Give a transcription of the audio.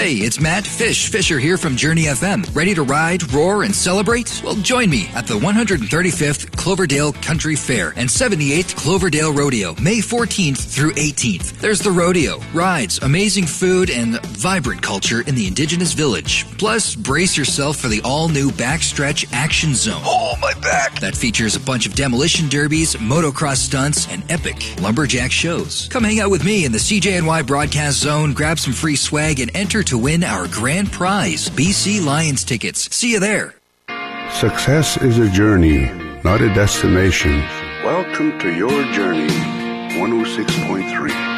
Hey, it's Matt Fisher here from Journey FM. Ready to ride, roar, and celebrate? Well, join me at the 135th Cloverdale Country Fair and 78th Cloverdale Rodeo, May 14th through 18th. There's the rodeo, rides, amazing food, and vibrant culture in the Indigenous Village. Plus, brace yourself for the all-new Backstretch Action Zone. Oh, my back! That features a bunch of demolition derbies, motocross stunts, and epic lumberjack shows. Come hang out with me in the CJNY Broadcast Zone, grab some free swag, and enter to win our grand prize, BC Lions tickets. See you there. Success is a journey, not a destination. Welcome to Your Journey, 106.3.